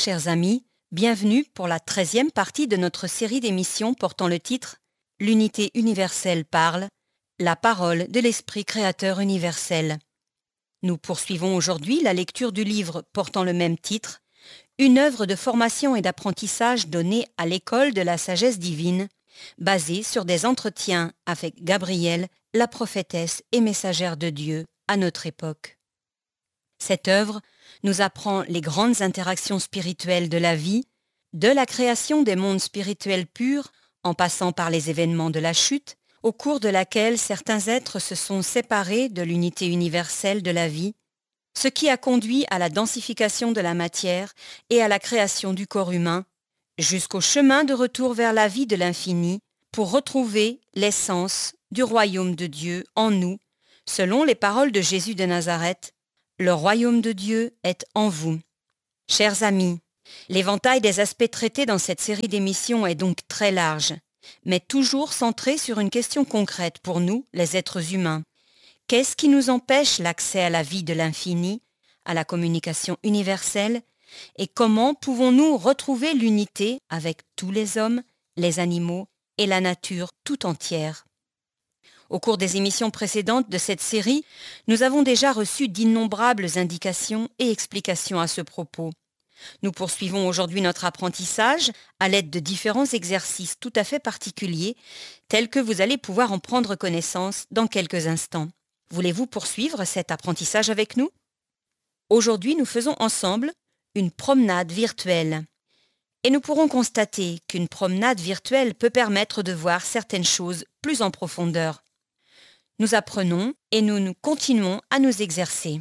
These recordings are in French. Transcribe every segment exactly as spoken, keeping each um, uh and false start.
chers amis, bienvenue pour la treizième partie de notre série d'émissions portant le titre « L'unité universelle parle, la parole de l'Esprit créateur universel ». Nous poursuivons aujourd'hui la lecture du livre portant le même titre, une œuvre de formation et d'apprentissage donnée à l'école de la sagesse divine, basée sur des entretiens avec Gabrielle, la prophétesse et messagère de Dieu à notre époque. Cette œuvre nous apprend les grandes interactions spirituelles de la vie, de la création des mondes spirituels purs, en passant par les événements de la chute, au cours de laquelle certains êtres se sont séparés de l'unité universelle de la vie, ce qui a conduit à la densification de la matière et à la création du corps humain, jusqu'au chemin de retour vers la vie de l'infini pour retrouver l'essence du royaume de Dieu en nous, selon les paroles de Jésus de Nazareth. Le royaume de Dieu est en vous. Chers amis, l'éventail des aspects traités dans cette série d'émissions est donc très large, mais toujours centré sur une question concrète pour nous, les êtres humains. Qu'est-ce qui nous empêche l'accès à la vie de l'infini, à la communication universelle, et comment pouvons-nous retrouver l'unité avec tous les hommes, les animaux et la nature tout entière? Au cours des émissions précédentes de cette série, nous avons déjà reçu d'innombrables indications et explications à ce propos. Nous poursuivons aujourd'hui notre apprentissage à l'aide de différents exercices tout à fait particuliers, tels que vous allez pouvoir en prendre connaissance dans quelques instants. Voulez-vous poursuivre cet apprentissage avec nous? Aujourd'hui, nous faisons ensemble une promenade virtuelle. Et nous pourrons constater qu'une promenade virtuelle peut permettre de voir certaines choses plus en profondeur. Nous apprenons et nous, nous continuons à nous exercer.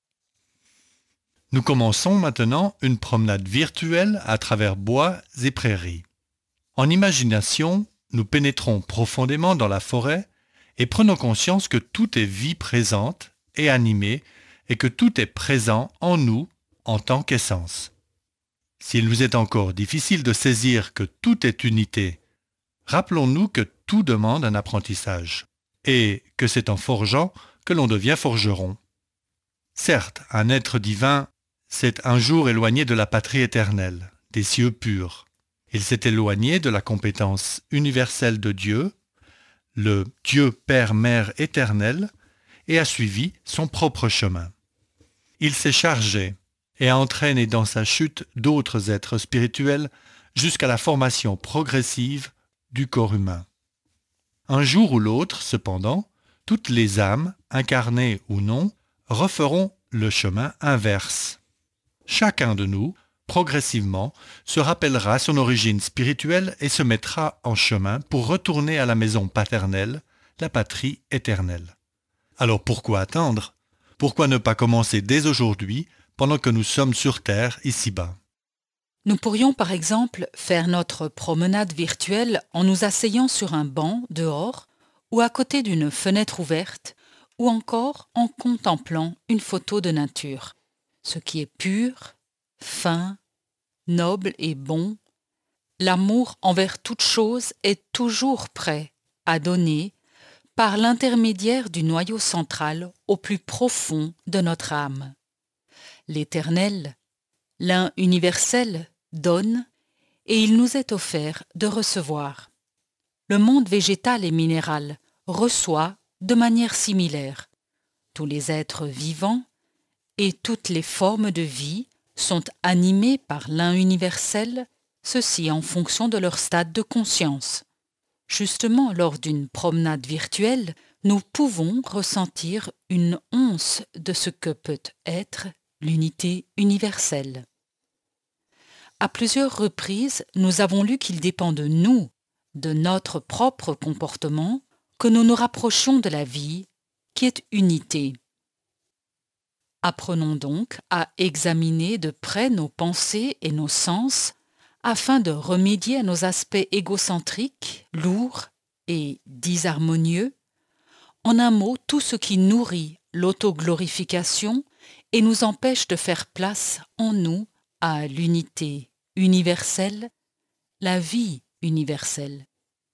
Nous commençons maintenant une promenade virtuelle à travers bois et prairies. En imagination, nous pénétrons profondément dans la forêt et prenons conscience que tout est vie présente et animée et que tout est présent en nous en tant qu'essence. S'il nous est encore difficile de saisir que tout est unité, rappelons-nous que tout demande un apprentissage et que c'est en forgeant que l'on devient forgeron. Certes, un être divin s'est un jour éloigné de la patrie éternelle, des cieux purs. Il s'est éloigné de la compétence universelle de Dieu, le Dieu Père-Mère éternel, et a suivi son propre chemin. Il s'est chargé et a entraîné dans sa chute d'autres êtres spirituels jusqu'à la formation progressive du corps humain. Un jour ou l'autre, cependant, toutes les âmes, incarnées ou non, referont le chemin inverse. Chacun de nous, progressivement, se rappellera son origine spirituelle et se mettra en chemin pour retourner à la maison paternelle, la patrie éternelle. Alors pourquoi attendre? Pourquoi ne pas commencer dès aujourd'hui, pendant que nous sommes sur Terre, ici-bas? Nous pourrions par exemple faire notre promenade virtuelle en nous asseyant sur un banc dehors ou à côté d'une fenêtre ouverte ou encore en contemplant une photo de nature. Ce qui est pur, fin, noble et bon, l'amour envers toute chose est toujours prêt à donner par l'intermédiaire du noyau central au plus profond de notre âme. L'Éternel, l'un universel, donne, et il nous est offert de recevoir. Le monde végétal et minéral reçoit de manière similaire. Tous les êtres vivants et toutes les formes de vie sont animés par l'un universel, ceci en fonction de leur stade de conscience. Justement, lors d'une promenade virtuelle, nous pouvons ressentir une once de ce que peut être l'unité universelle. À plusieurs reprises, nous avons lu qu'il dépend de nous, de notre propre comportement, que nous nous rapprochions de la vie, qui est unité. Apprenons donc à examiner de près nos pensées et nos sens afin de remédier à nos aspects égocentriques, lourds et disharmonieux, en un mot tout ce qui nourrit l'autoglorification et nous empêche de faire place en nous à l'unité universelle, la vie universelle.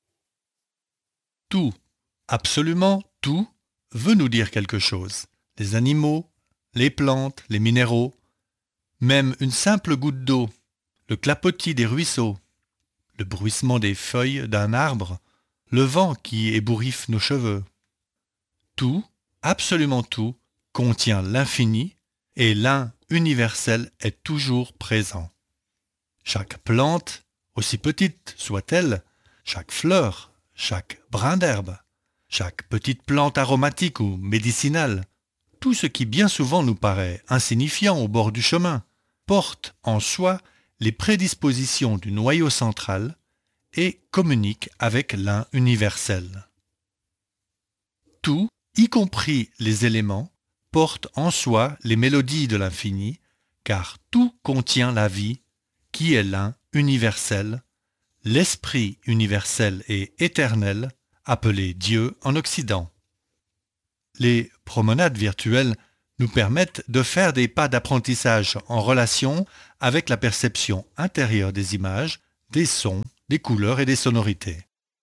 Tout, absolument tout, veut nous dire quelque chose. Les animaux, les plantes, les minéraux, même une simple goutte d'eau le clapotis des ruisseaux, le bruissement des feuilles d'un arbre, le vent qui ébouriffe nos cheveux. Tout, absolument tout, contient l'infini et l'un universel est toujours présent. Chaque plante, aussi petite soit-elle, chaque fleur, chaque brin d'herbe, chaque petite plante aromatique ou médicinale, tout ce qui bien souvent nous paraît insignifiant au bord du chemin, porte en soi les prédispositions du noyau central et communique avec l'un universel. Tout, y compris les éléments, porte en soi les mélodies de l'infini, car tout contient la vie, qui est l'un universel, l'esprit universel et éternel, appelé Dieu en Occident. Les promenades virtuelles nous permettent de faire des pas d'apprentissage en relation avec la perception intérieure des images, des sons, des couleurs et des sonorités.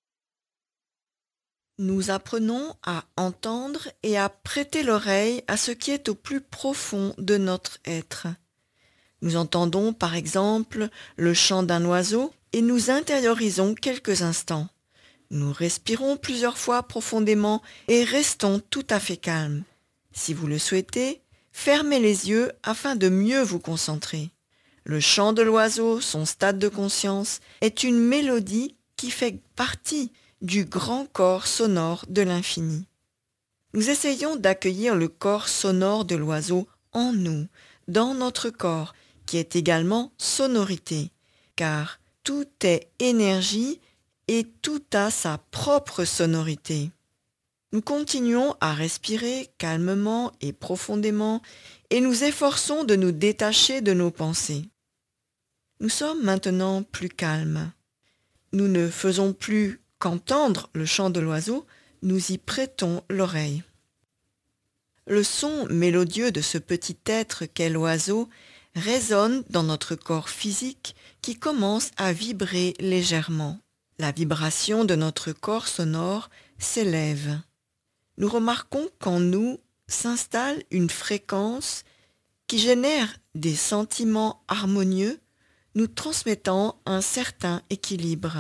Nous apprenons à entendre et à prêter l'oreille à ce qui est au plus profond de notre être. Nous entendons par exemple le chant d'un oiseau et nous intériorisons quelques instants. Nous respirons plusieurs fois profondément et restons tout à fait calmes. Si vous le souhaitez, fermez les yeux afin de mieux vous concentrer. Le chant de l'oiseau, son stade de conscience, est une mélodie qui fait partie du grand corps sonore de l'infini. Nous essayons d'accueillir le corps sonore de l'oiseau en nous, dans notre corps, qui est également sonorité, car tout est énergie et tout a sa propre sonorité. Nous continuons à respirer calmement et profondément et nous efforçons de nous détacher de nos pensées. Nous sommes maintenant plus calmes. Nous ne faisons plus qu'entendre le chant de l'oiseau, nous y prêtons l'oreille. Le son mélodieux de ce petit être qu'est l'oiseau résonne dans notre corps physique qui commence à vibrer légèrement. La vibration de notre corps sonore s'élève. Nous remarquons qu'en nous s'installe une fréquence qui génère des sentiments harmonieux, nous transmettant un certain équilibre.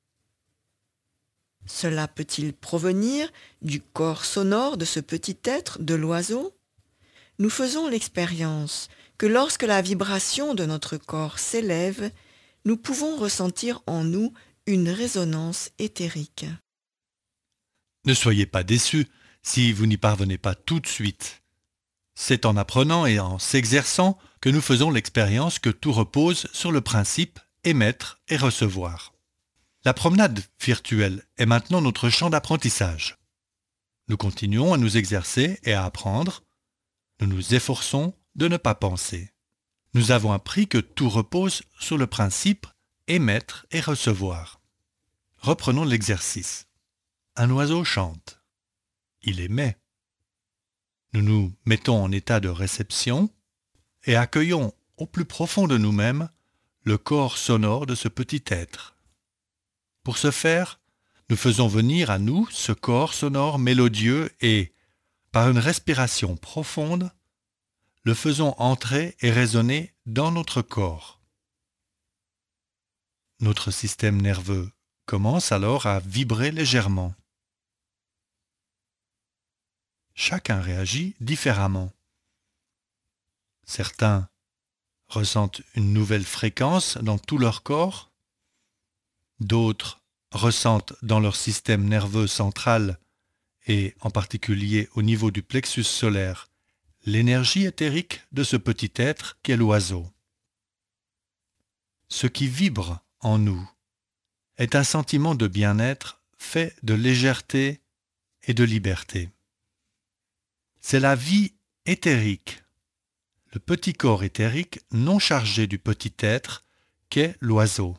Cela peut-il provenir du corps sonore de ce petit être, de l'oiseau ? Nous faisons l'expérience que lorsque la vibration de notre corps s'élève, nous pouvons ressentir en nous une résonance éthérique. Ne soyez pas déçus si vous n'y parvenez pas tout de suite. C'est en apprenant et en s'exerçant que nous faisons l'expérience que tout repose sur le principe émettre et recevoir. La promenade virtuelle est maintenant notre champ d'apprentissage. Nous continuons à nous exercer et à apprendre. Nous nous efforçons de ne pas penser. Nous avons appris que tout repose sur le principe émettre et recevoir. Reprenons l'exercice. Un oiseau chante. Il émet. Nous nous mettons en état de réception et accueillons au plus profond de nous-mêmes le corps sonore de ce petit être. Pour ce faire, nous faisons venir à nous ce corps sonore mélodieux et, par une respiration profonde, le faisons entrer et résonner dans notre corps. Notre système nerveux commence alors à vibrer légèrement. Chacun réagit différemment. Certains ressentent une nouvelle fréquence dans tout leur corps, d'autres ressentent dans leur système nerveux central et en particulier au niveau du plexus solaire l'énergie éthérique de ce petit être qu'est l'oiseau. Ce qui vibre en nous est un sentiment de bien-être fait de légèreté et de liberté. C'est la vie éthérique, le petit corps éthérique non chargé du petit être qu'est l'oiseau.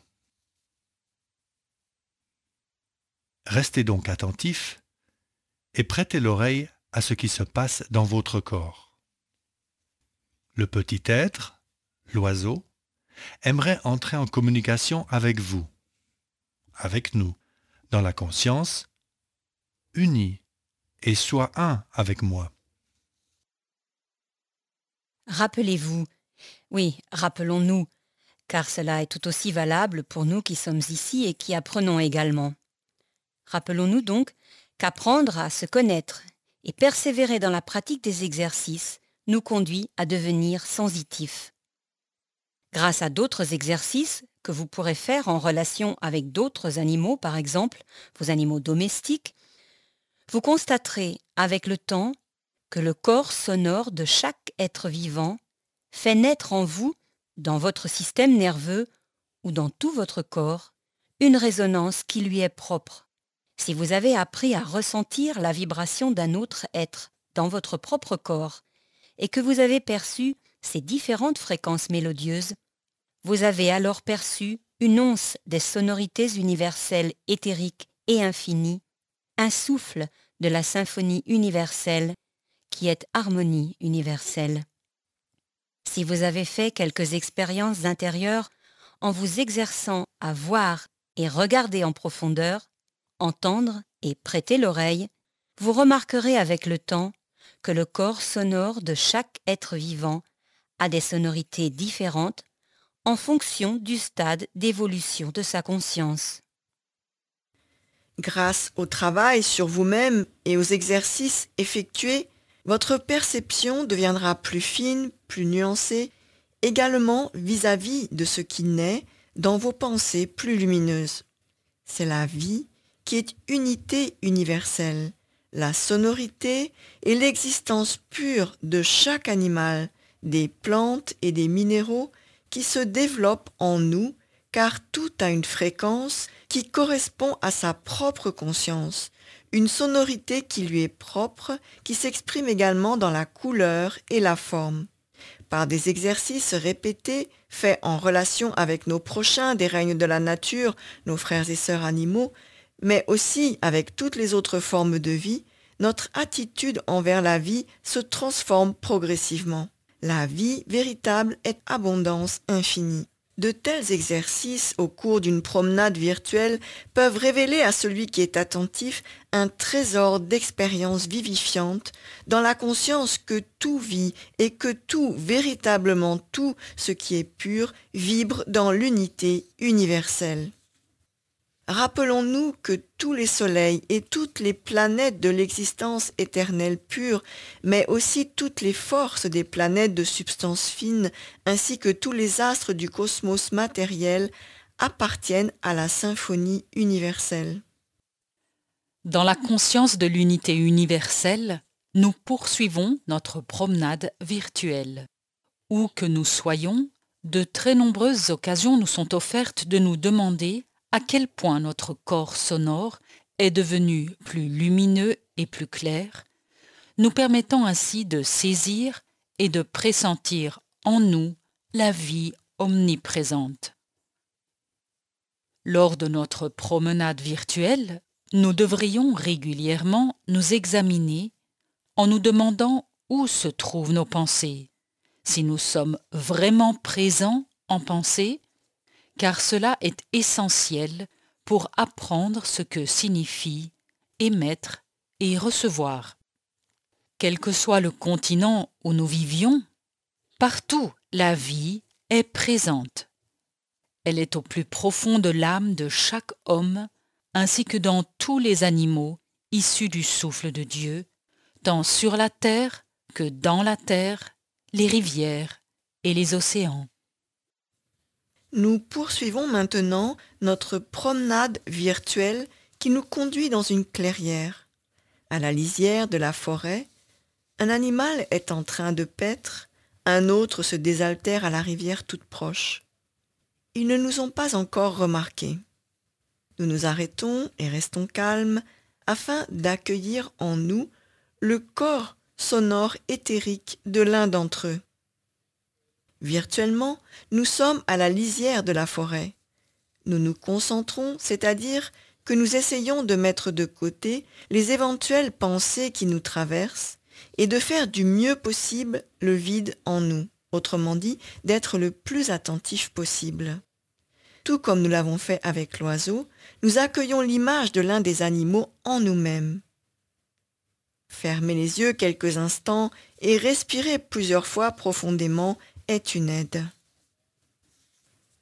Restez donc attentifs et prêtez l'oreille à ce qui se passe dans votre corps. Le petit être, l'oiseau, aimerait entrer en communication avec vous, avec nous, dans la conscience, unis et soit un avec moi. Rappelez-vous, oui, rappelons-nous, car cela est tout aussi valable pour nous qui sommes ici et qui apprenons également. Rappelons-nous donc qu'apprendre à se connaître et persévérer dans la pratique des exercices nous conduit à devenir sensitifs. Grâce à d'autres exercices que vous pourrez faire en relation avec d'autres animaux, par exemple vos animaux domestiques, vous constaterez avec le temps que le corps sonore de chaque être vivant fait naître en vous, dans votre système nerveux ou dans tout votre corps, une résonance qui lui est propre. Si vous avez appris à ressentir la vibration d'un autre être dans votre propre corps et que vous avez perçu ces différentes fréquences mélodieuses, vous avez alors perçu une once des sonorités universelles éthériques et infinies, un souffle de la symphonie universelle qui est harmonie universelle. Si vous avez fait quelques expériences intérieures en vous exerçant à voir et regarder en profondeur, entendre et prêter l'oreille, vous remarquerez avec le temps que le corps sonore de chaque être vivant a des sonorités différentes en fonction du stade d'évolution de sa conscience. Grâce au travail sur vous-même et aux exercices effectués, votre perception deviendra plus fine, plus nuancée, également vis-à-vis de ce qui naît dans vos pensées plus lumineuses. C'est la vie qui est unité universelle, la sonorité et l'existence pure de chaque animal, des plantes et des minéraux qui se développent en nous, car tout a une fréquence qui correspond à sa propre conscience, une sonorité qui lui est propre, qui s'exprime également dans la couleur et la forme. Par des exercices répétés, faits en relation avec nos prochains des règnes de la nature, nos frères et sœurs animaux, mais aussi avec toutes les autres formes de vie, notre attitude envers la vie se transforme progressivement. La vie véritable est abondance infinie. De tels exercices au cours d'une promenade virtuelle peuvent révéler à celui qui est attentif un trésor d'expériences vivifiantes dans la conscience que tout vit et que tout, véritablement tout ce qui est pur, vibre dans l'unité universelle. Rappelons-nous que tous les soleils et toutes les planètes de l'existence éternelle pure, mais aussi toutes les forces des planètes de substance fine, ainsi que tous les astres du cosmos matériel, appartiennent à la symphonie universelle. Dans la conscience de l'unité universelle, nous poursuivons notre promenade virtuelle. Où que nous soyons, de très nombreuses occasions nous sont offertes de nous demander à quel point notre corps sonore est devenu plus lumineux et plus clair, nous permettant ainsi de saisir et de pressentir en nous la vie omniprésente. Lors de notre promenade virtuelle, nous devrions régulièrement nous examiner en nous demandant où se trouvent nos pensées, si nous sommes vraiment présents en pensée, car cela est essentiel pour apprendre ce que signifie émettre et recevoir. Quel que soit le continent où nous vivions, partout la vie est présente. Elle est au plus profond de l'âme de chaque homme, ainsi que dans tous les animaux issus du souffle de Dieu, tant sur la terre que dans la terre, les rivières et les océans. Nous poursuivons maintenant notre promenade virtuelle qui nous conduit dans une clairière. À la lisière de la forêt, un animal est en train de paître, un autre se désaltère à la rivière toute proche. Ils ne nous ont pas encore remarqués. Nous nous arrêtons et restons calmes afin d'accueillir en nous le corps sonore éthérique de l'un d'entre eux. Virtuellement, nous sommes à la lisière de la forêt. Nous nous concentrons, c'est-à-dire que nous essayons de mettre de côté les éventuelles pensées qui nous traversent et de faire du mieux possible le vide en nous, autrement dit, d'être le plus attentif possible. Tout comme nous l'avons fait avec l'oiseau, nous accueillons l'image de l'un des animaux en nous-mêmes. Fermer les yeux quelques instants et respirer plusieurs fois profondément est une aide.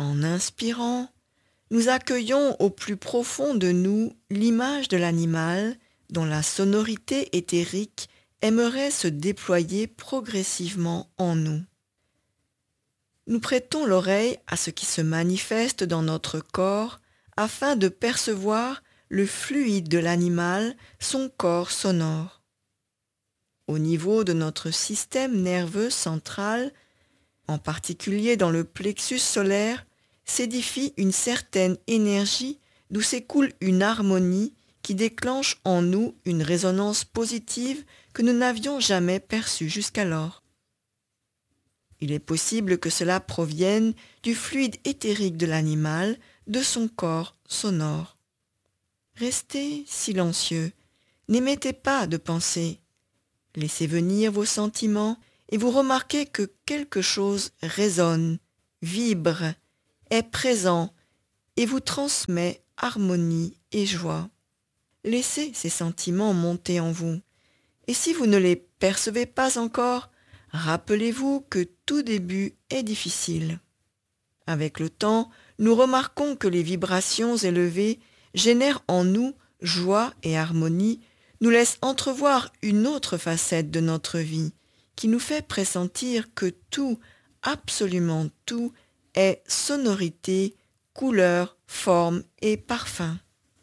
En inspirant, nous accueillons au plus profond de nous l'image de l'animal dont la sonorité éthérique aimerait se déployer progressivement en nous. Nous prêtons l'oreille à ce qui se manifeste dans notre corps afin de percevoir le fluide de l'animal, son corps sonore. Au niveau de notre système nerveux central, en particulier dans le plexus solaire, s'édifie une certaine énergie d'où s'écoule une harmonie qui déclenche en nous une résonance positive que nous n'avions jamais perçue jusqu'alors. Il est possible que cela provienne du fluide éthérique de l'animal, de son corps sonore. Restez silencieux, n'émettez pas de pensée. Laissez venir vos sentiments et vous remarquez que quelque chose résonne, vibre, est présent et vous transmet harmonie et joie. Laissez ces sentiments monter en vous. Et si vous ne les percevez pas encore, rappelez-vous que tout début est difficile. Avec le temps, nous remarquons que les vibrations élevées génèrent en nous joie et harmonie, nous laissent entrevoir une autre facette de notre vie qui nous fait pressentir que tout, absolument tout, est sonorité, couleur, forme et parfum.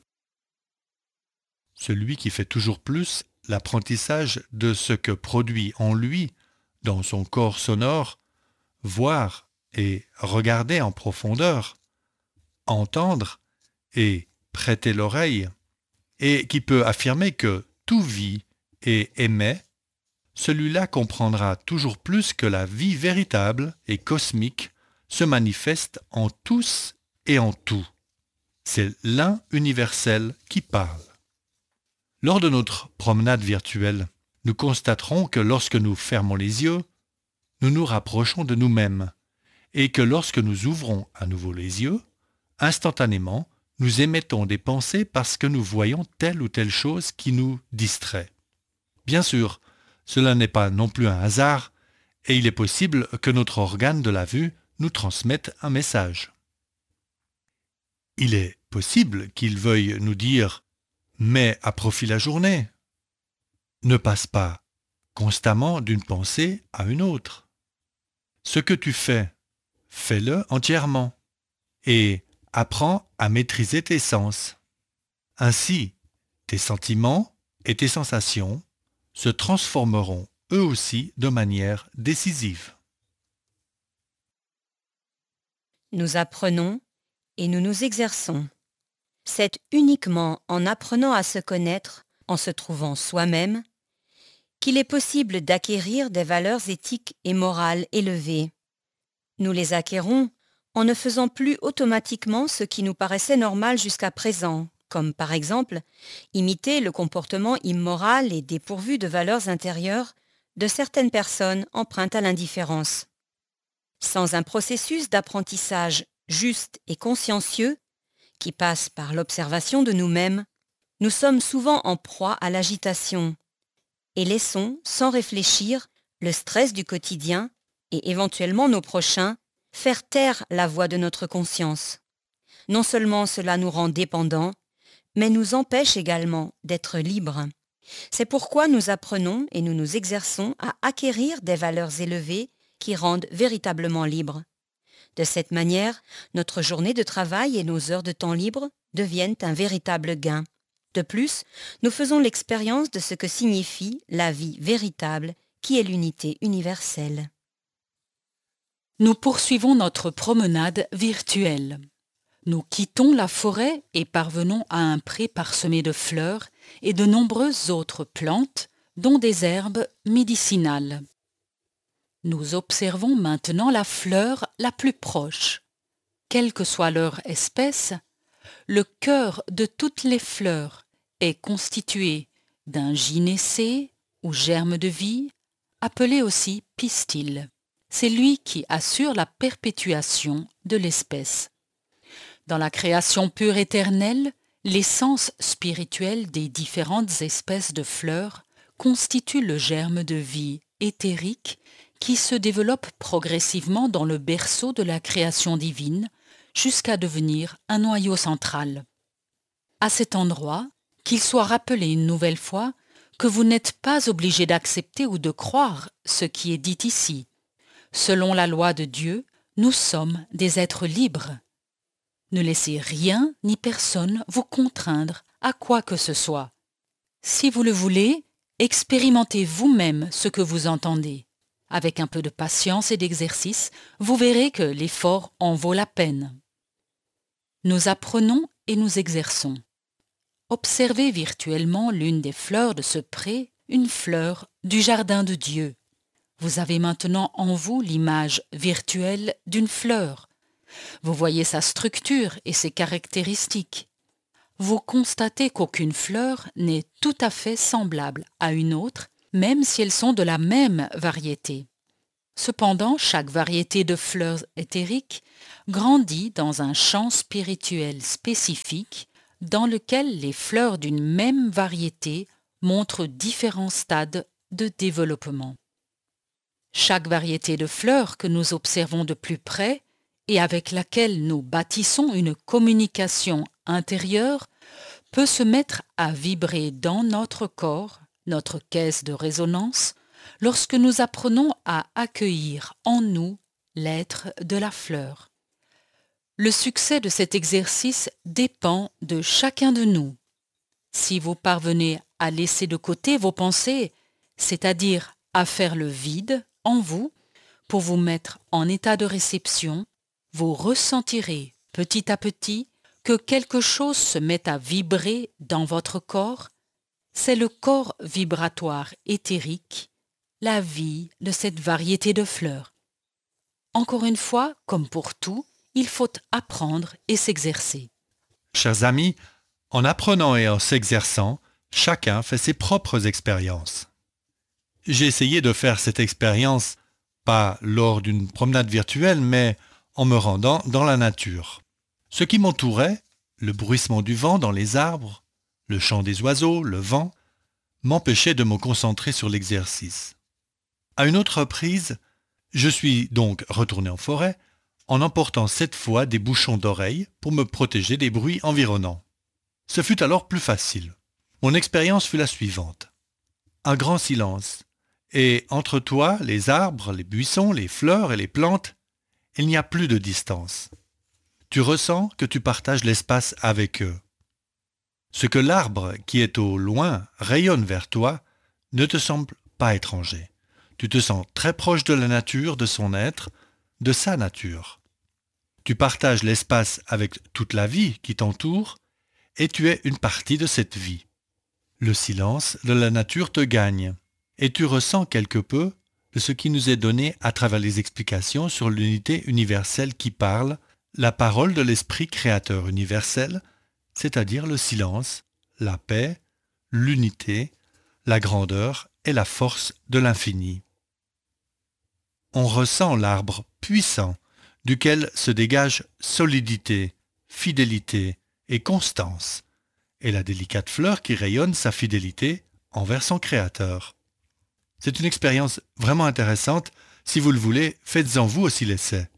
Celui qui fait toujours plus l'apprentissage de ce que produit en lui, dans son corps sonore, voir et regarder en profondeur, entendre et prêter l'oreille, et qui peut affirmer que tout vit et émet, celui-là comprendra toujours plus que la vie véritable et cosmique se manifeste en tous et en tout. C'est l'un universel qui parle. Lors de notre promenade virtuelle, nous constaterons que lorsque nous fermons les yeux, nous nous rapprochons de nous-mêmes, et que lorsque nous ouvrons à nouveau les yeux, instantanément, nous émettons des pensées parce que nous voyons telle ou telle chose qui nous distrait. Bien sûr, cela n'est pas non plus un hasard, et il est possible que notre organe de la vue nous transmette un message. Il est possible qu'il veuille nous dire « mets à profit la journée ». Ne passe pas constamment d'une pensée à une autre. Ce que tu fais, fais-le entièrement et apprends à maîtriser tes sens. Ainsi, tes sentiments et tes sensations se transformeront eux aussi de manière décisive. Nous apprenons et nous nous exerçons. C'est uniquement en apprenant à se connaître, en se trouvant soi-même, qu'il est possible d'acquérir des valeurs éthiques et morales élevées. Nous les acquérons en ne faisant plus automatiquement ce qui nous paraissait normal jusqu'à présent, comme par exemple imiter le comportement immoral et dépourvu de valeurs intérieures de certaines personnes empreintes à l'indifférence. Sans un processus d'apprentissage juste et consciencieux, qui passe par l'observation de nous-mêmes, nous sommes souvent en proie à l'agitation et laissons, sans réfléchir, le stress du quotidien et éventuellement nos prochains faire taire la voix de notre conscience. Non seulement cela nous rend dépendants, mais nous empêche également d'être libres. C'est pourquoi nous apprenons et nous nous exerçons à acquérir des valeurs élevées qui rendent véritablement libres. De cette manière, notre journée de travail et nos heures de temps libre deviennent un véritable gain. De plus, nous faisons l'expérience de ce que signifie la vie véritable, qui est l'unité universelle. Nous poursuivons notre promenade virtuelle. Nous quittons la forêt et parvenons à un pré parsemé de fleurs et de nombreuses autres plantes, dont des herbes médicinales. Nous observons maintenant la fleur la plus proche. Quelle que soit leur espèce, le cœur de toutes les fleurs est constitué d'un gynécée ou germe de vie, appelé aussi pistil. C'est lui qui assure la perpétuation de l'espèce. Dans la création pure éternelle, l'essence spirituelle des différentes espèces de fleurs constitue le germe de vie éthérique qui se développe progressivement dans le berceau de la création divine jusqu'à devenir un noyau central. À cet endroit, qu'il soit rappelé une nouvelle fois que vous n'êtes pas obligé d'accepter ou de croire ce qui est dit ici. Selon la loi de Dieu, nous sommes des êtres libres. Ne laissez rien ni personne vous contraindre à quoi que ce soit. Si vous le voulez, expérimentez vous-même ce que vous entendez. Avec un peu de patience et d'exercice, vous verrez que l'effort en vaut la peine. Nous apprenons et nous exerçons. Observez virtuellement l'une des fleurs de ce pré, une fleur du jardin de Dieu. Vous avez maintenant en vous l'image virtuelle d'une fleur. Vous voyez sa structure et ses caractéristiques. Vous constatez qu'aucune fleur n'est tout à fait semblable à une autre, même si elles sont de la même variété. Cependant, chaque variété de fleurs éthériques grandit dans un champ spirituel spécifique dans lequel les fleurs d'une même variété montrent différents stades de développement. Chaque variété de fleurs que nous observons de plus près et avec laquelle nous bâtissons une communication intérieure peut se mettre à vibrer dans notre corps, notre caisse de résonance, lorsque nous apprenons à accueillir en nous l'être de la fleur. Le succès de cet exercice dépend de chacun de nous. Si vous parvenez à laisser de côté vos pensées, c'est-à-dire à faire le vide en vous, pour vous mettre en état de réception, vous ressentirez petit à petit que quelque chose se met à vibrer dans votre corps. C'est le corps vibratoire éthérique, la vie de cette variété de fleurs. Encore une fois, comme pour tout, il faut apprendre et s'exercer. Chers amis, en apprenant et en s'exerçant, chacun fait ses propres expériences. J'ai essayé de faire cette expérience, pas lors d'une promenade virtuelle, mais en me rendant dans la nature. Ce qui m'entourait, le bruissement du vent dans les arbres, le chant des oiseaux, le vent, m'empêchait de me concentrer sur l'exercice. À une autre reprise, je suis donc retourné en forêt, en emportant cette fois des bouchons d'oreilles pour me protéger des bruits environnants. Ce fut alors plus facile. Mon expérience fut la suivante. Un grand silence, et entre toi, les arbres, les buissons, les fleurs et les plantes, il n'y a plus de distance. Tu ressens que tu partages l'espace avec eux. Ce que l'arbre qui est au loin rayonne vers toi ne te semble pas étranger. Tu te sens très proche de la nature, de son être, de sa nature. Tu partages l'espace avec toute la vie qui t'entoure et tu es une partie de cette vie. Le silence de la nature te gagne et tu ressens quelque peu de ce qui nous est donné à travers les explications sur l'unité universelle qui parle, la parole de l'Esprit créateur universel, c'est-à-dire le silence, la paix, l'unité, la grandeur et la force de l'infini. On ressent l'arbre puissant, duquel se dégage solidité, fidélité et constance, et la délicate fleur qui rayonne sa fidélité envers son Créateur. C'est une expérience vraiment intéressante. Si vous le voulez, faites-en vous aussi l'essai.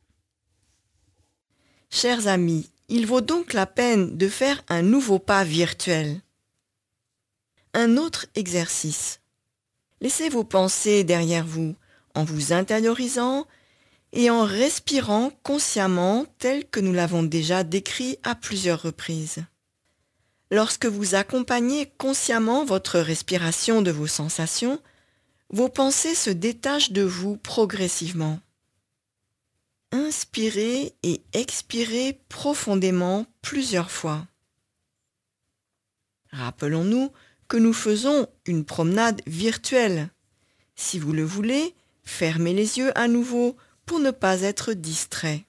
Chers amis, il vaut donc la peine de faire un nouveau pas virtuel. Un autre exercice. Laissez vos pensées derrière vous en vous intériorisant et en respirant consciemment tel que nous l'avons déjà décrit à plusieurs reprises. Lorsque vous accompagnez consciemment votre respiration de vos sensations, vos pensées se détachent de vous progressivement. Inspirez et expirez profondément plusieurs fois. Rappelons-nous que nous faisons une promenade virtuelle. Si vous le voulez, fermez les yeux à nouveau pour ne pas être distrait.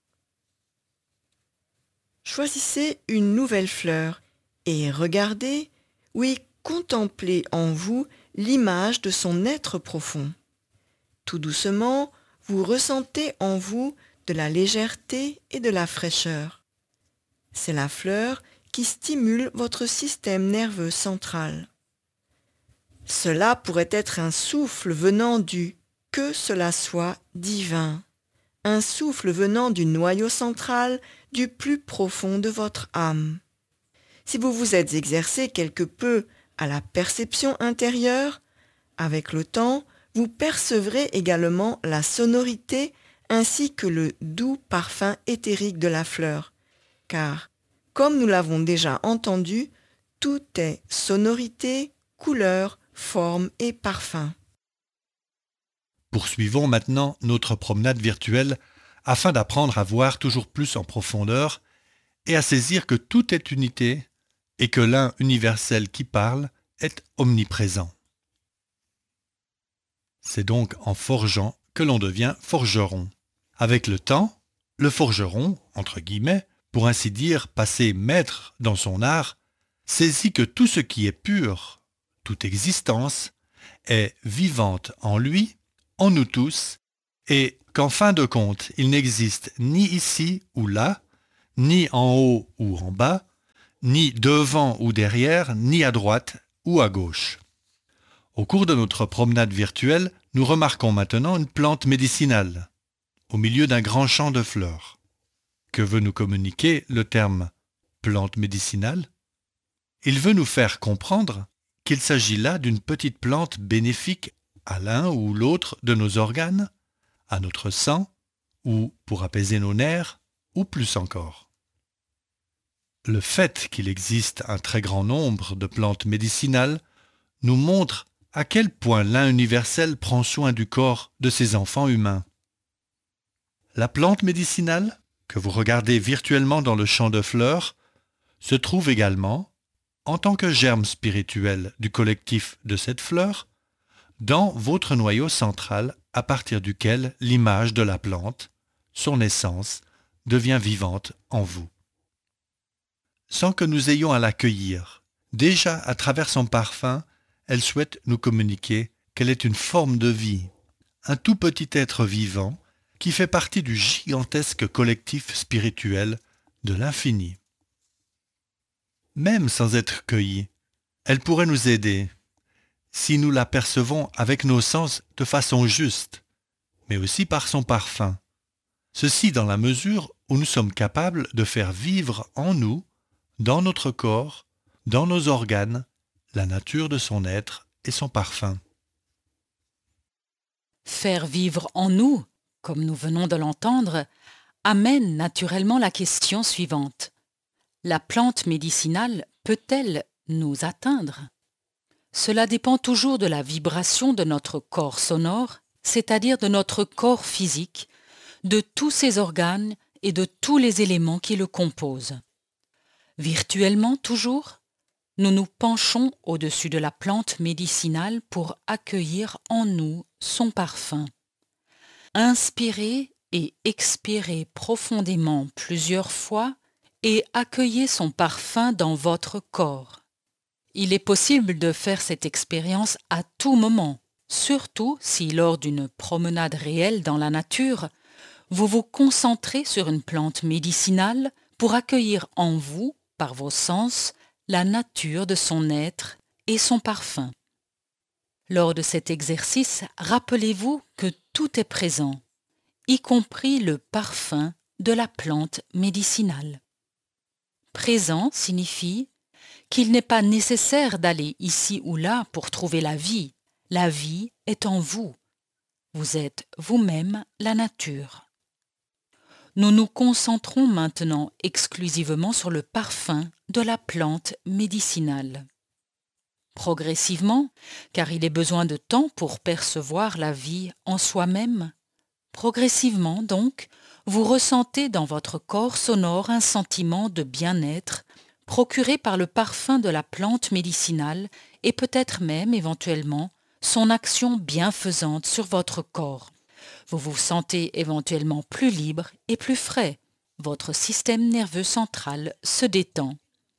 Choisissez une nouvelle fleur et regardez, oui, contemplez en vous l'image de son être profond. Tout doucement, vous ressentez en vous de la légèreté et de la fraîcheur. C'est la fleur qui stimule votre système nerveux central. Cela pourrait être un souffle venant du « que cela soit divin », un souffle venant du noyau central du plus profond de votre âme. Si vous vous êtes exercé quelque peu à la perception intérieure, avec le temps, vous percevrez également la sonorité ainsi que le doux parfum éthérique de la fleur, car, comme nous l'avons déjà entendu, tout est sonorité, couleur, forme et parfum. Poursuivons maintenant notre promenade virtuelle afin d'apprendre à voir toujours plus en profondeur et à saisir que tout est unité et que l'un universel qui parle est omniprésent. C'est donc en forgeant que l'on devient forgeron. Avec le temps, le forgeron, entre guillemets, pour ainsi dire passé maître dans son art, saisit que tout ce qui est pur, toute existence, est vivante en lui, en nous tous, et qu'en fin de compte, il n'existe ni ici ou là, ni en haut ou en bas, ni devant ou derrière, ni à droite ou à gauche. Au cours de notre promenade virtuelle, nous remarquons maintenant une plante médicinale, au milieu d'un grand champ de fleurs. Que veut nous communiquer le terme « plante médicinale » ? Il veut nous faire comprendre qu'il s'agit là d'une petite plante bénéfique à l'un ou l'autre de nos organes, à notre sang, ou pour apaiser nos nerfs, ou plus encore. Le fait qu'il existe un très grand nombre de plantes médicinales nous montre à quel point l'un universel prend soin du corps de ses enfants humains. La plante médicinale, que vous regardez virtuellement dans le champ de fleurs, se trouve également, en tant que germe spirituel du collectif de cette fleur, dans votre noyau central à partir duquel l'image de la plante, son essence, devient vivante en vous. Sans que nous ayons à l'accueillir, déjà à travers son parfum, elle souhaite nous communiquer qu'elle est une forme de vie, un tout petit être vivant qui fait partie du gigantesque collectif spirituel de l'infini. Même sans être cueillie, elle pourrait nous aider, si nous la percevons avec nos sens de façon juste, mais aussi par son parfum. Ceci dans la mesure où nous sommes capables de faire vivre en nous, dans notre corps, dans nos organes, la nature de son être et son parfum. Faire vivre en nous, comme nous venons de l'entendre, amène naturellement la question suivante. La plante médicinale peut-elle nous atteindre ? Cela dépend toujours de la vibration de notre corps sonore, c'est-à-dire de notre corps physique, de tous ses organes et de tous les éléments qui le composent. Virtuellement toujours, nous nous penchons au-dessus de la plante médicinale pour accueillir en nous son parfum. Inspirez et expirez profondément plusieurs fois et accueillez son parfum dans votre corps. Il est possible de faire cette expérience à tout moment, surtout si lors d'une promenade réelle dans la nature, vous vous concentrez sur une plante médicinale pour accueillir en vous, par vos sens, la nature de son être et son parfum. Lors de cet exercice, rappelez-vous que tout est présent, y compris le parfum de la plante médicinale. Présent signifie qu'il n'est pas nécessaire d'aller ici ou là pour trouver la vie. La vie est en vous. Vous êtes vous-même la nature. Nous nous concentrons maintenant exclusivement sur le parfum de la plante médicinale. Progressivement, car il est besoin de temps pour percevoir la vie en soi-même, progressivement donc, vous ressentez dans votre corps sonore un sentiment de bien-être procuré par le parfum de la plante médicinale et peut-être même éventuellement son action bienfaisante sur votre corps. Vous vous sentez éventuellement plus libre et plus frais. Votre système nerveux central se détend.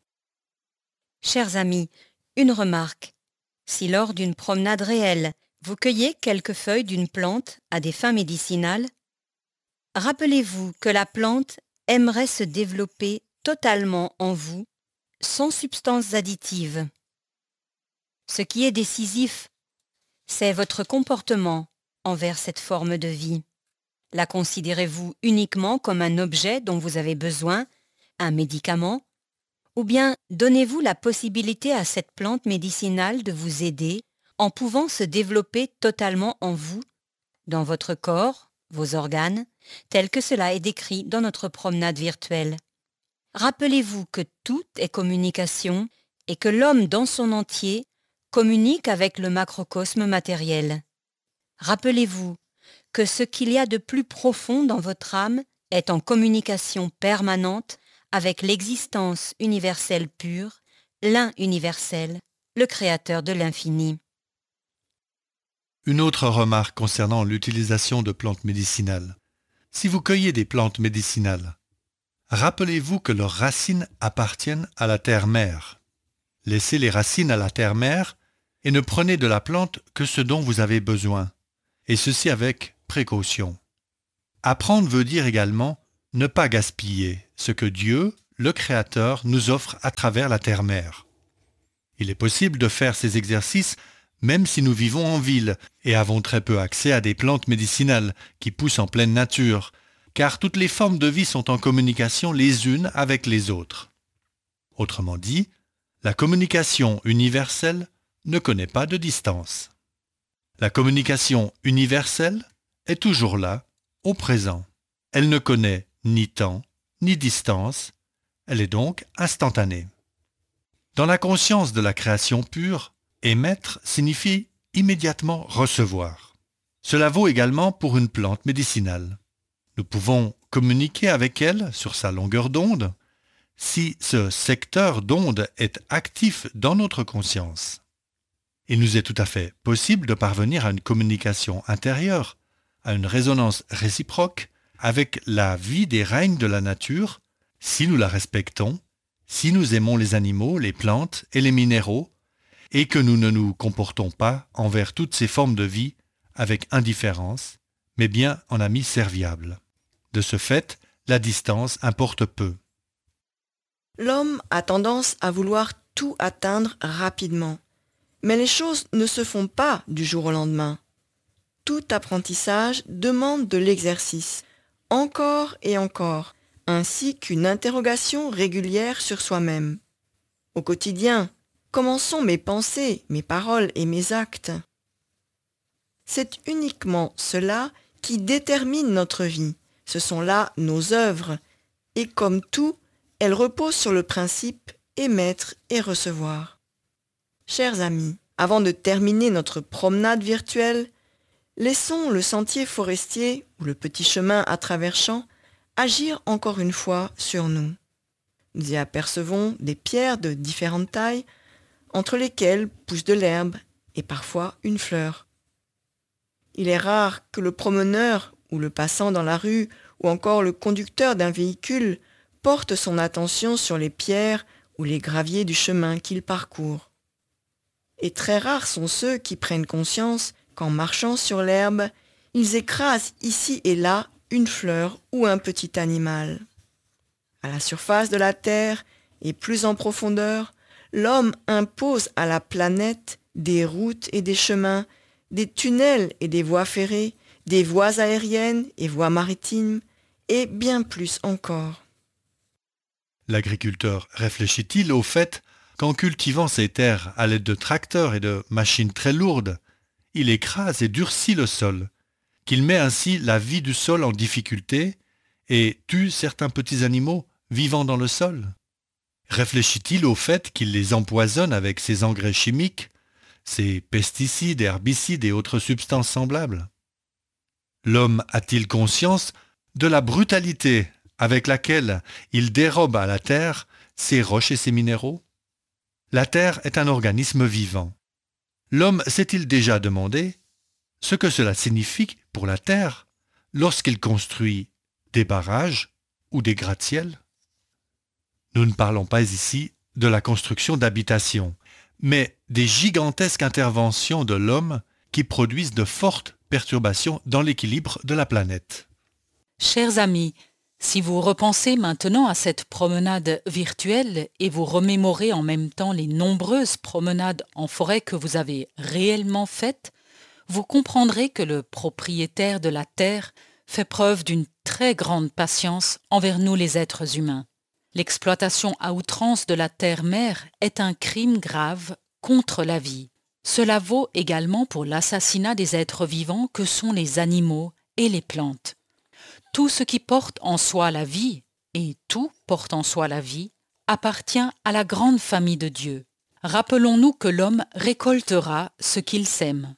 Chers amis, une remarque. Si lors d'une promenade réelle, vous cueillez quelques feuilles d'une plante à des fins médicinales, rappelez-vous que la plante aimerait se développer totalement en vous, sans substances additives. Ce qui est décisif, c'est votre comportement envers cette forme de vie. La considérez-vous uniquement comme un objet dont vous avez besoin, un médicament? Ou bien donnez-vous la possibilité à cette plante médicinale de vous aider en pouvant se développer totalement en vous, dans votre corps, vos organes, tel que cela est décrit dans notre promenade virtuelle? Rappelez-vous que tout est communication et que l'homme dans son entier communique avec le macrocosme matériel. Rappelez-vous que ce qu'il y a de plus profond dans votre âme est en communication permanente avec l'existence universelle pure, l'un universel, le Créateur de l'infini. Une autre remarque concernant l'utilisation de plantes médicinales. Si vous cueillez des plantes médicinales, rappelez-vous que leurs racines appartiennent à la terre-mère. Laissez les racines à la terre-mère et ne prenez de la plante que ce dont vous avez besoin, et ceci avec précaution. Apprendre veut dire également ne pas gaspiller ce que Dieu, le Créateur, nous offre à travers la terre-mère. Il est possible de faire ces exercices même si nous vivons en ville et avons très peu accès à des plantes médicinales qui poussent en pleine nature, car toutes les formes de vie sont en communication les unes avec les autres. Autrement dit, la communication universelle ne connaît pas de distance. La communication universelle est toujours là, au présent. Elle ne connaît ni temps, ni distance, elle est donc instantanée. Dans la conscience de la création pure, émettre signifie immédiatement recevoir. Cela vaut également pour une plante médicinale. Nous pouvons communiquer avec elle sur sa longueur d'onde si ce secteur d'onde est actif dans notre conscience. Il nous est tout à fait possible de parvenir à une communication intérieure, à une résonance réciproque avec la vie des règnes de la nature, si nous la respectons, si nous aimons les animaux, les plantes et les minéraux, et que nous ne nous comportons pas envers toutes ces formes de vie avec indifférence, mais bien en amis serviables. De ce fait, la distance importe peu. L'homme a tendance à vouloir tout atteindre rapidement. Mais les choses ne se font pas du jour au lendemain. Tout apprentissage demande de l'exercice, encore et encore, ainsi qu'une interrogation régulière sur soi-même. Au quotidien, comment sont mes pensées, mes paroles et mes actes? C'est uniquement cela qui détermine notre vie. Ce sont là nos œuvres, et comme tout, elles reposent sur le principe émettre et recevoir. Chers amis, avant de terminer notre promenade virtuelle, laissons le sentier forestier ou le petit chemin à travers champs agir encore une fois sur nous. Nous y apercevons des pierres de différentes tailles, entre lesquelles pousse de l'herbe et parfois une fleur. Il est rare que le promeneur ou le passant dans la rue ou encore le conducteur d'un véhicule porte son attention sur les pierres ou les graviers du chemin qu'il parcourt. Et très rares sont ceux qui prennent conscience qu'en marchant sur l'herbe, ils écrasent ici et là une fleur ou un petit animal. À la surface de la Terre et plus en profondeur, l'homme impose à la planète des routes et des chemins, des tunnels et des voies ferrées, des voies aériennes et voies maritimes, et bien plus encore. L'agriculteur réfléchit-il au fait qu'en cultivant ses terres à l'aide de tracteurs et de machines très lourdes, il écrase et durcit le sol, qu'il met ainsi la vie du sol en difficulté et tue certains petits animaux vivant dans le sol? Réfléchit-il au fait qu'il les empoisonne avec ses engrais chimiques, ses pesticides, herbicides et autres substances semblables? L'homme a-t-il conscience de la brutalité avec laquelle il dérobe à la terre ses roches et ses minéraux? La terre est un organisme vivant. L'homme s'est-il déjà demandé ce que cela signifie pour la terre lorsqu'il construit des barrages ou des gratte-ciels? Nous ne parlons pas ici de la construction d'habitations, mais des gigantesques interventions de l'homme qui produisent de fortes perturbations dans l'équilibre de la planète. Chers amis, si vous repensez maintenant à cette promenade virtuelle et vous remémorez en même temps les nombreuses promenades en forêt que vous avez réellement faites, vous comprendrez que le propriétaire de la terre fait preuve d'une très grande patience envers nous les êtres humains. L'exploitation à outrance de la terre-mère est un crime grave contre la vie. Cela vaut également pour l'assassinat des êtres vivants que sont les animaux et les plantes. Tout ce qui porte en soi la vie, et tout porte en soi la vie, appartient à la grande famille de Dieu. Rappelons-nous que l'homme récoltera ce qu'il sème.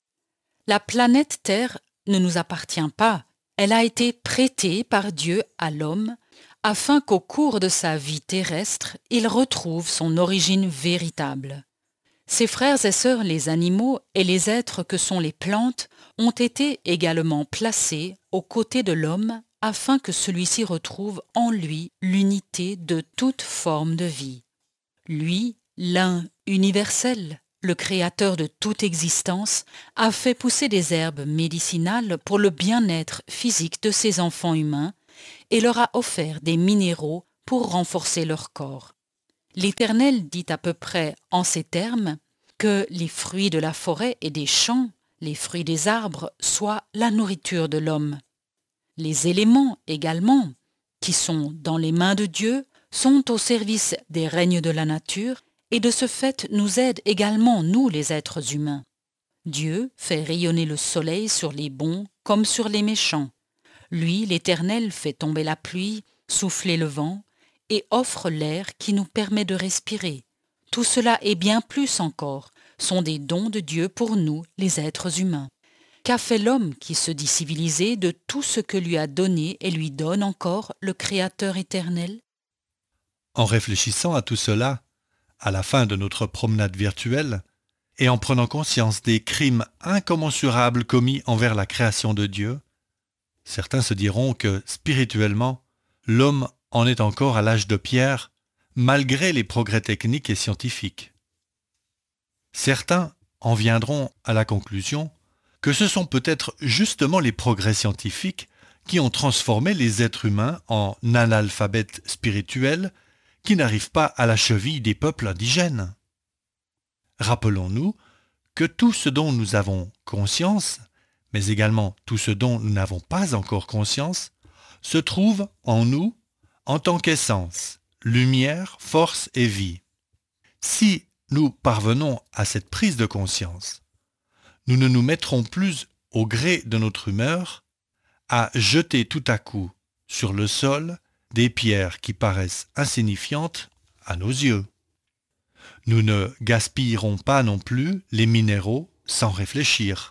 La planète Terre ne nous appartient pas, elle a été prêtée par Dieu à l'homme afin qu'au cours de sa vie terrestre, il retrouve son origine véritable. Ses frères et sœurs les animaux et les êtres que sont les plantes ont été également placés aux côtés de l'homme afin que celui-ci retrouve en lui l'unité de toute forme de vie. Lui, l'un universel, le créateur de toute existence, a fait pousser des herbes médicinales pour le bien-être physique de ses enfants humains et leur a offert des minéraux pour renforcer leur corps. L'Éternel dit à peu près en ces termes que les fruits de la forêt et des champs, les fruits des arbres, soient la nourriture de l'homme. Les éléments également, qui sont dans les mains de Dieu, sont au service des règnes de la nature et de ce fait nous aident également nous les êtres humains. Dieu fait rayonner le soleil sur les bons comme sur les méchants. Lui, l'Éternel, fait tomber la pluie, souffler le vent et offre l'air qui nous permet de respirer. Tout cela et bien plus encore sont des dons de Dieu pour nous, les êtres humains. Qu'a fait l'homme qui se dit civilisé de tout ce que lui a donné et lui donne encore le Créateur éternel? En réfléchissant à tout cela, à la fin de notre promenade virtuelle, et en prenant conscience des crimes incommensurables commis envers la création de Dieu, certains se diront que, spirituellement, l'homme en est encore à l'âge de pierre, malgré les progrès techniques et scientifiques. Certains en viendront à la conclusion que ce sont peut-être justement les progrès scientifiques qui ont transformé les êtres humains en analphabètes spirituels qui n'arrivent pas à la cheville des peuples indigènes. Rappelons-nous que tout ce dont nous avons conscience, mais également tout ce dont nous n'avons pas encore conscience, se trouve en nous en tant qu'essence, lumière, force et vie. Si nous parvenons à cette prise de conscience, nous ne nous mettrons plus au gré de notre humeur à jeter tout à coup sur le sol des pierres qui paraissent insignifiantes à nos yeux. Nous ne gaspillerons pas non plus les minéraux sans réfléchir.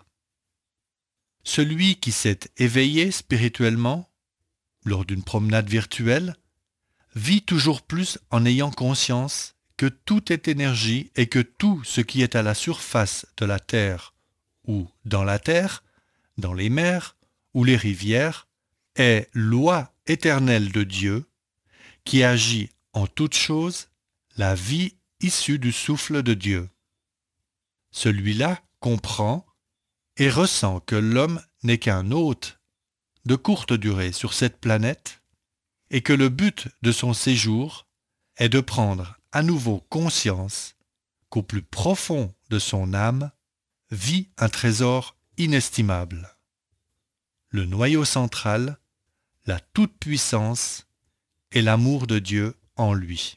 Celui qui s'est éveillé spirituellement, lors d'une promenade virtuelle, vit toujours plus en ayant conscience que tout est énergie et que tout ce qui est à la surface de la terre ou dans la terre, dans les mers ou les rivières, est loi éternelle de Dieu qui agit en toutes choses la vie issue du souffle de Dieu. Celui-là comprend et ressent que l'homme n'est qu'un hôte de courte durée sur cette planète et que le but de son séjour est de prendre à nouveau conscience qu'au plus profond de son âme vit un trésor inestimable. Le noyau central, la toute-puissance et l'amour de Dieu en lui.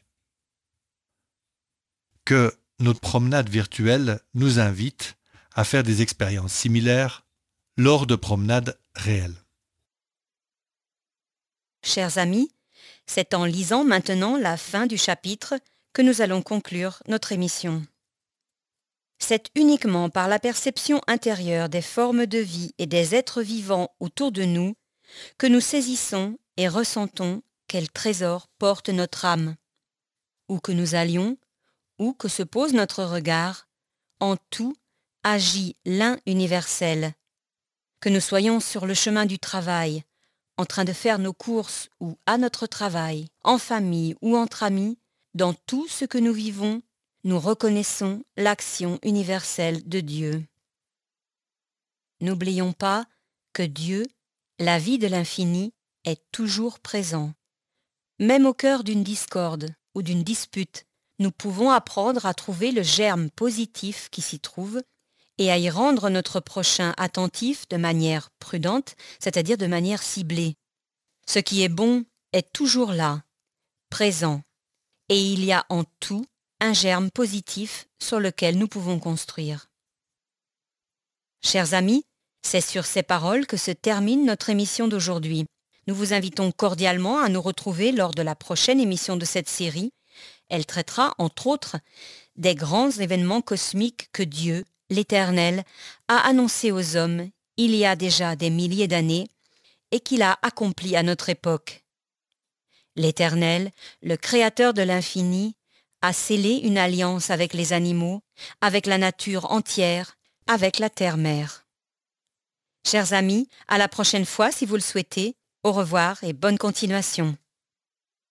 Que notre promenade virtuelle nous invite à faire des expériences similaires lors de promenades réelles. Chers amis, c'est en lisant maintenant la fin du chapitre que nous allons conclure notre émission. C'est uniquement par la perception intérieure des formes de vie et des êtres vivants autour de nous que nous saisissons et ressentons quel trésor porte notre âme. Où que nous allions, où que se pose notre regard, en tout agit l'un universel. Que nous soyons sur le chemin du travail, en train de faire nos courses ou à notre travail, en famille ou entre amis, dans tout ce que nous vivons, nous reconnaissons l'action universelle de Dieu. N'oublions pas que Dieu, la vie de l'infini, est toujours présent. Même au cœur d'une discorde ou d'une dispute, nous pouvons apprendre à trouver le germe positif qui s'y trouve et à y rendre notre prochain attentif de manière prudente, c'est-à-dire de manière ciblée. Ce qui est bon est toujours là, présent, et il y a en tout un germe positif sur lequel nous pouvons construire. Chers amis, c'est sur ces paroles que se termine notre émission d'aujourd'hui. Nous vous invitons cordialement à nous retrouver lors de la prochaine émission de cette série. Elle traitera, entre autres, des grands événements cosmiques que Dieu, l'Éternel, a annoncés aux hommes il y a déjà des milliers d'années et qu'il a accomplis à notre époque. L'Éternel, le Créateur de l'infini, a scellé une alliance avec les animaux, avec la nature entière, avec la terre-mère. Chers amis, à la prochaine fois si vous le souhaitez. Au revoir et bonne continuation.